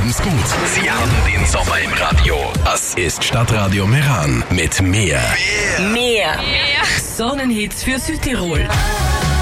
haben's gut. Sie haben den Sommer im Radio. Das ist Stadtradio Meran mit Mehr. Mehr. Sonnenhits für Südtirol.